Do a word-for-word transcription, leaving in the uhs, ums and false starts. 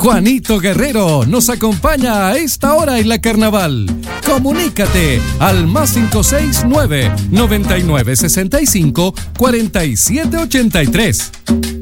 Juanito Guerrero nos acompaña a esta hora en la Carnaval. Comunícate al más cinco seis nueve, noventa y nueve sesenta y cinco, cuarenta y siete ochenta y tres.